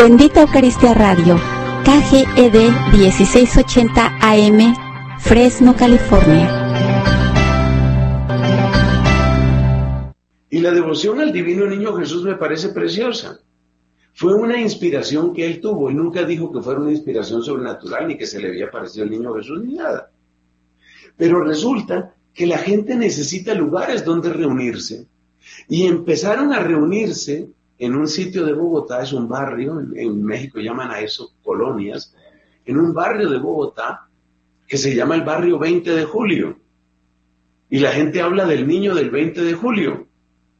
Bendita Eucaristía Radio, KGED 1680 AM, Fresno, California. Y la devoción al Divino Niño Jesús me parece preciosa. Fue una inspiración que él tuvo. Él nunca dijo que fuera una inspiración sobrenatural, ni que se le había aparecido el Niño Jesús, ni nada. Pero resulta que la gente necesita lugares donde reunirse. Y empezaron a reunirse en un sitio de Bogotá, es un barrio, en México llaman a eso colonias, en un barrio de Bogotá que se llama el barrio 20 de Julio. Y la gente habla del niño del 20 de julio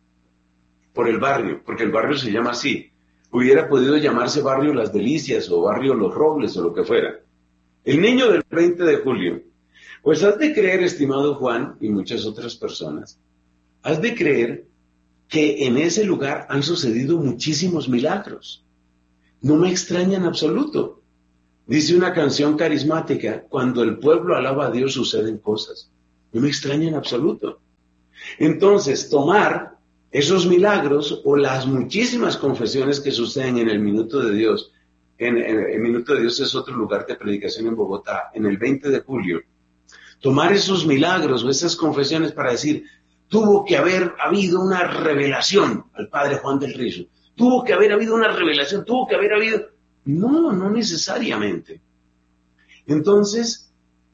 por el barrio, porque el barrio se llama así. Hubiera podido llamarse barrio Las Delicias o barrio Los Robles o lo que fuera. El niño del 20 de julio. Pues has de creer, estimado Juan y muchas otras personas, has de creer que en ese lugar han sucedido muchísimos milagros. No me extraña en absoluto. Dice una canción carismática, cuando el pueblo alaba a Dios suceden cosas. No me extraña en absoluto. Entonces, tomar esos milagros o las muchísimas confesiones que suceden en el Minuto de Dios, el Minuto de Dios es otro lugar de predicación en Bogotá, en el 20 de julio, tomar esos milagros o esas confesiones para decir, tuvo que haber habido una revelación al padre Juan del Rizo, tuvo que haber habido una revelación, tuvo que haber habido... No, no necesariamente. Entonces,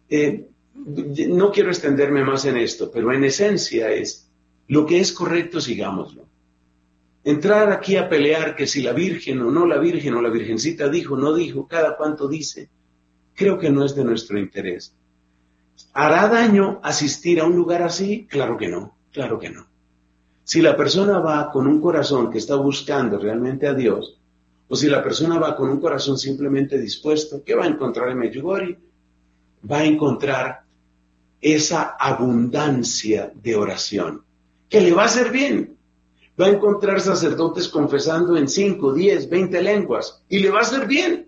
no quiero extenderme más en esto, pero en esencia es, lo que es correcto, sigámoslo. Entrar aquí a pelear que si la Virgen o no la Virgen o la Virgencita dijo, no dijo, cada cuanto dice, creo que no es de nuestro interés. ¿Hará daño asistir a un lugar así? Claro que no, claro que no. Si la persona va con un corazón que está buscando realmente a Dios, o si la persona va con un corazón simplemente dispuesto, ¿qué va a encontrar en Medjugorje? Va a encontrar esa abundancia de oración, que le va a hacer bien. Va a encontrar sacerdotes confesando en 5, 10, 20 lenguas, y le va a hacer bien.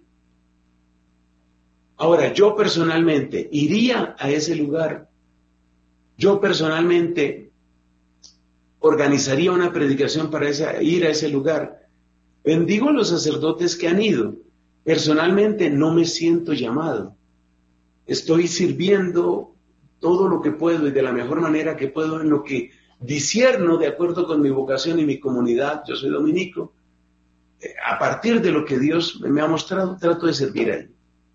Ahora, yo personalmente iría a ese lugar. Yo personalmente organizaría una predicación para ir a ese lugar. Bendigo a los sacerdotes que han ido. Personalmente no me siento llamado. Estoy sirviendo todo lo que puedo y de la mejor manera que puedo en lo que discierno de acuerdo con mi vocación y mi comunidad. Yo soy dominico. A partir de lo que Dios me ha mostrado, trato de servir a Él.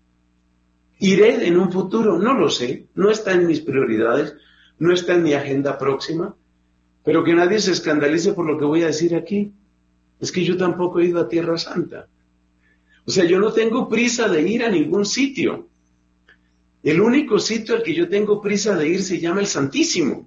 ¿Iré en un futuro? No lo sé. No está en mis prioridades. No está en mi agenda próxima. Pero que nadie se escandalice por lo que voy a decir aquí. Es que yo tampoco he ido a Tierra Santa. O sea, yo no tengo prisa de ir a ningún sitio. El único sitio al que yo tengo prisa de ir se llama el Santísimo.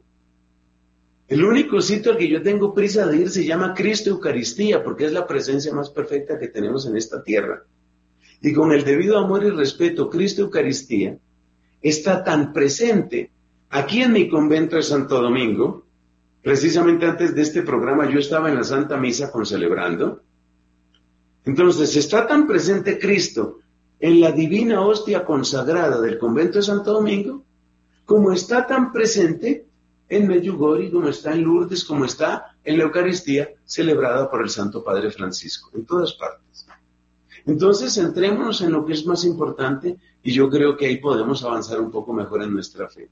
El único sitio al que yo tengo prisa de ir se llama Cristo Eucaristía, porque es la presencia más perfecta que tenemos en esta tierra. Y con el debido amor y respeto, Cristo Eucaristía está tan presente aquí en mi convento de Santo Domingo. Precisamente antes de este programa yo estaba en la Santa Misa concelebrando. Entonces está tan presente Cristo en la divina hostia consagrada del convento de Santo Domingo, como está tan presente en Medjugorje, como está en Lourdes, como está en la Eucaristía celebrada por el Santo Padre Francisco, en todas partes. Entonces centrémonos en lo que es más importante y yo creo que ahí podemos avanzar un poco mejor en nuestra fe.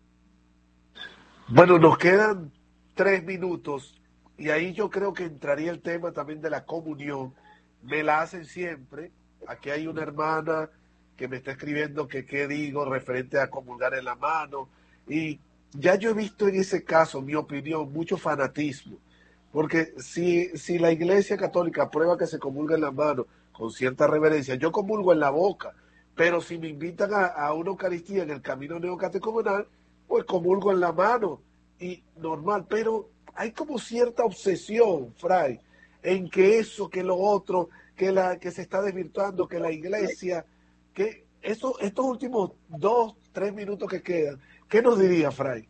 Bueno, nos quedan 3 minutos y ahí yo creo que entraría el tema también de la comunión. Me la hacen siempre. Aquí hay una hermana que me está escribiendo que qué digo referente a comulgar en la mano, y ya yo he visto en ese caso, mi opinión, mucho fanatismo, porque si la Iglesia Católica aprueba que se comulga en la mano con cierta reverencia, yo comulgo en la boca, pero si me invitan a una Eucaristía en el camino neocatecumenal, pues comulgo en la mano y normal, pero hay como cierta obsesión, Fray, en que eso, que lo otro, que se está desvirtuando, que la Iglesia, que estos últimos 2, 3 minutos que quedan, ¿qué nos diría, Fray?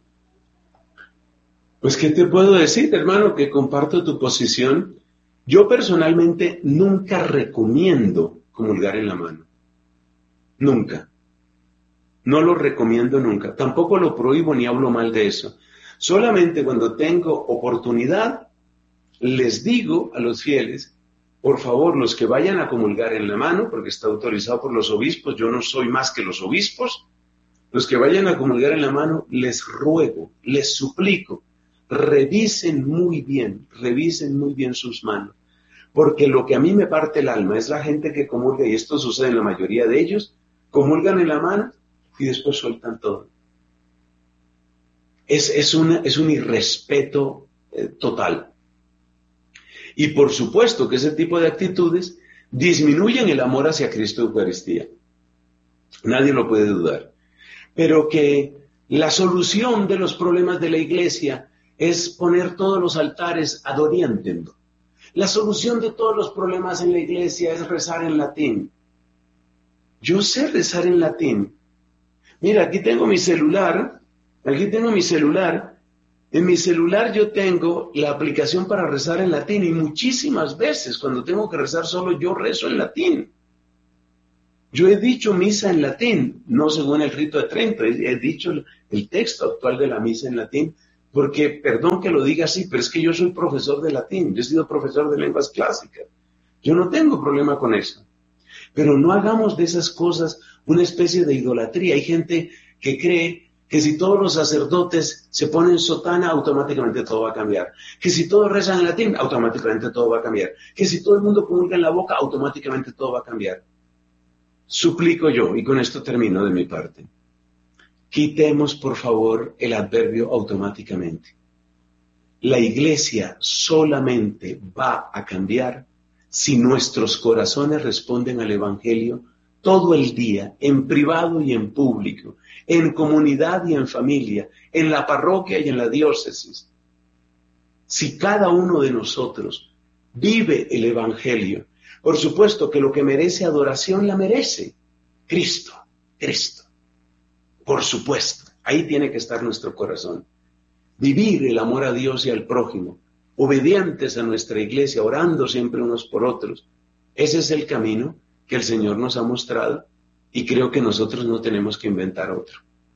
Pues, ¿qué te puedo decir, hermano? Que comparto tu posición. Yo personalmente nunca recomiendo comulgar en la mano. Nunca. No lo recomiendo nunca. Tampoco lo prohíbo ni hablo mal de eso. Solamente cuando tengo oportunidad, les digo a los fieles por favor, los que vayan a comulgar en la mano, porque está autorizado por los obispos, yo no soy más que los obispos, los que vayan a comulgar en la mano, les ruego, les suplico, revisen muy bien sus manos, porque lo que a mí me parte el alma es la gente que comulga, y esto sucede en la mayoría de ellos, comulgan en la mano y después sueltan todo. Es un irrespeto total. Y por supuesto que ese tipo de actitudes disminuyen el amor hacia Cristo Eucaristía. Nadie lo puede dudar. Pero que la solución de los problemas de la iglesia es poner todos los altares ad orientem. La solución de todos los problemas en la iglesia es rezar en latín. Yo sé rezar en latín. Mira, aquí tengo mi celular. En mi celular yo tengo la aplicación para rezar en latín y muchísimas veces cuando tengo que rezar solo yo rezo en latín. Yo he dicho misa en latín, no según el rito de Trento, he dicho el texto actual de la misa en latín, porque, perdón que lo diga así, pero es que yo soy profesor de latín, yo he sido profesor de lenguas clásicas. Yo no tengo problema con eso. Pero no hagamos de esas cosas una especie de idolatría. Hay gente que cree que si todos los sacerdotes se ponen sotana, automáticamente todo va a cambiar. Que si todos rezan en latín, automáticamente todo va a cambiar. Que si todo el mundo comulga en la boca, automáticamente todo va a cambiar. Suplico yo, y con esto termino de mi parte, quitemos por favor el adverbio automáticamente. La iglesia solamente va a cambiar si nuestros corazones responden al Evangelio todo el día, en privado y en público, en comunidad y en familia, en la parroquia y en la diócesis. Si cada uno de nosotros vive el Evangelio, por supuesto que lo que merece adoración la merece. Cristo. Por supuesto, ahí tiene que estar nuestro corazón. Vivir el amor a Dios y al prójimo, obedientes a nuestra iglesia, orando siempre unos por otros. Ese es el camino que el Señor nos ha mostrado y creo que nosotros no tenemos que inventar otro.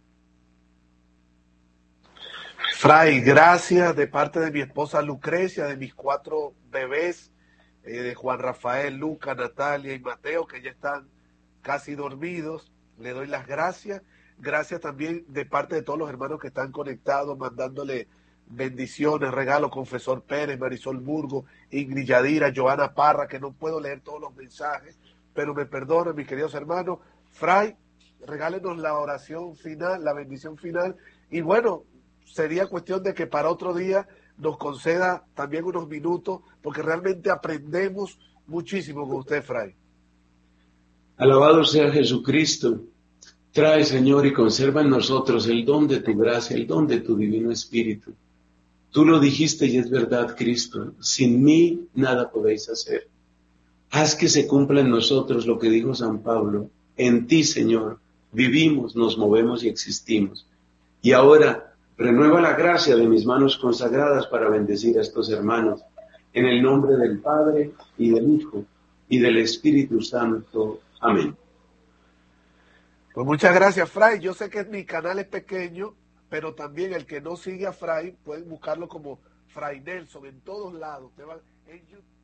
Fray, gracias de parte de mi esposa Lucrecia, de mis 4 bebés, de Juan Rafael, Luca, Natalia y Mateo, que ya están casi dormidos. Le doy las gracias. Gracias también de parte de todos los hermanos que están conectados, mandándole bendiciones, regalos, Confesor Pérez, Marisol Burgo, Ingrid Yadira, Joana Parra, que no puedo leer todos los mensajes, pero me perdonan, mis queridos hermanos. Fray, regálenos la oración final, la bendición final, y bueno, sería cuestión de que para otro día nos conceda también unos minutos, porque realmente aprendemos muchísimo con usted, Fray. Alabado sea Jesucristo. Trae, Señor, y conserva en nosotros el don de tu gracia, el don de tu divino Espíritu. Tú lo dijiste y es verdad, Cristo. Sin mí nada podéis hacer. Haz que se cumpla en nosotros lo que dijo San Pablo. En ti, Señor, vivimos, nos movemos y existimos. Y ahora, renueva la gracia de mis manos consagradas para bendecir a estos hermanos. En el nombre del Padre, y del Hijo, y del Espíritu Santo. Amén. Pues muchas gracias, Fray. Yo sé que mi canal es pequeño, pero también el que no sigue a Fray, pueden buscarlo como Fray Nelson en todos lados. En YouTube.